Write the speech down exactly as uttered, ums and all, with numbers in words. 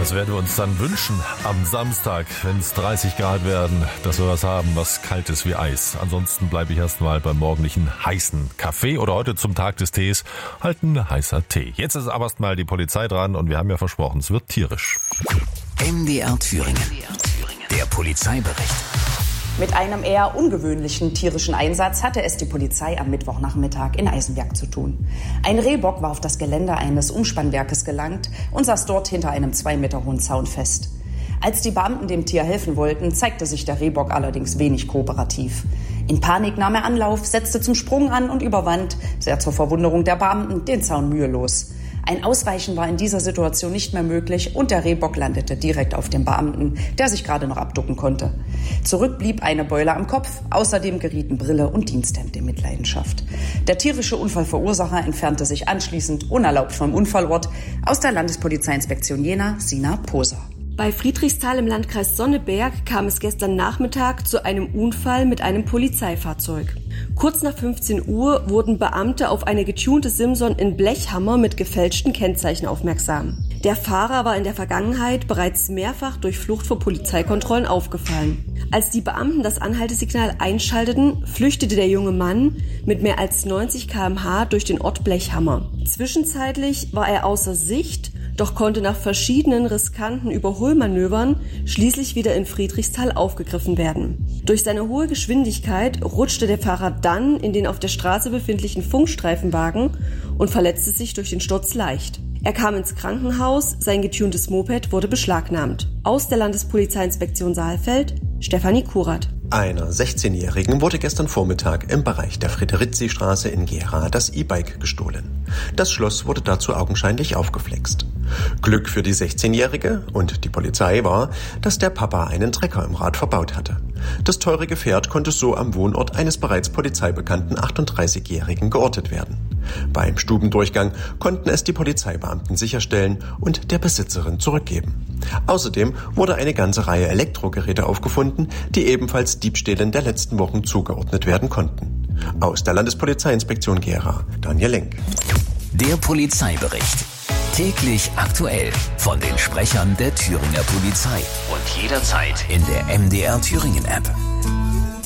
Das werden wir uns dann wünschen am Samstag, wenn es dreißig Grad werden, dass wir was haben, was kalt ist wie Eis. Ansonsten bleibe ich erstmal beim morgendlichen heißen Kaffee oder heute zum Tag des Tees halt ein heißer Tee. Jetzt ist aber erstmal die Polizei dran und wir haben ja versprochen, es wird tierisch. M D R Thüringen. Der Polizeibericht. Mit einem eher ungewöhnlichen tierischen Einsatz hatte es die Polizei am Mittwochnachmittag in Eisenberg zu tun. Ein Rehbock war auf das Gelände eines Umspannwerkes gelangt und saß dort hinter einem zwei Meter hohen Zaun fest. Als die Beamten dem Tier helfen wollten, zeigte sich der Rehbock allerdings wenig kooperativ. In Panik nahm er Anlauf, setzte zum Sprung an und überwand, sehr zur Verwunderung der Beamten, den Zaun mühelos. Ein Ausweichen war in dieser Situation nicht mehr möglich und der Rehbock landete direkt auf dem Beamten, der sich gerade noch abducken konnte. Zurück blieb eine Beule am Kopf, außerdem gerieten Brille und Diensthemd in Mitleidenschaft. Der tierische Unfallverursacher entfernte sich anschließend unerlaubt vom Unfallort. Aus der Landespolizeiinspektion Jena, Sina Poser. Bei Friedrichsthal im Landkreis Sonneberg kam es gestern Nachmittag zu einem Unfall mit einem Polizeifahrzeug. Kurz nach fünfzehn Uhr wurden Beamte auf eine getunte Simson in Blechhammer mit gefälschten Kennzeichen aufmerksam. Der Fahrer war in der Vergangenheit bereits mehrfach durch Flucht vor Polizeikontrollen aufgefallen. Als die Beamten das Anhaltesignal einschalteten, flüchtete der junge Mann mit mehr als neunzig Kilometer pro Stunde durch den Ort Blechhammer. Zwischenzeitlich war er außer Sicht, doch konnte nach verschiedenen riskanten Überholmanövern schließlich wieder in Friedrichsthal aufgegriffen werden. Durch seine hohe Geschwindigkeit rutschte der Fahrer dann in den auf der Straße befindlichen Funkstreifenwagen und verletzte sich durch den Sturz leicht. Er kam ins Krankenhaus, sein getuntes Moped wurde beschlagnahmt. Aus der Landespolizeiinspektion Saalfeld, Stefanie Kurat. Einer sechzehnjährigen wurde gestern Vormittag im Bereich der Friederizi-Straße in Gera das E-Bike gestohlen. Das Schloss wurde dazu augenscheinlich aufgeflext. Glück für die sechzehnjährige und die Polizei war, dass der Papa einen Trecker im Rad verbaut hatte. Das teure Gefährt konnte so am Wohnort eines bereits polizeibekannten achtunddreißigjährigen geortet werden. Beim Stubendurchgang konnten es die Polizeibeamten sicherstellen und der Besitzerin zurückgeben. Außerdem wurde eine ganze Reihe Elektrogeräte aufgefunden, die ebenfalls Diebstählen der letzten Wochen zugeordnet werden konnten. Aus der Landespolizeiinspektion Gera, Daniel Lenk. Der Polizeibericht. Täglich aktuell von den Sprechern der Thüringer Polizei und jederzeit in der M D R Thüringen App.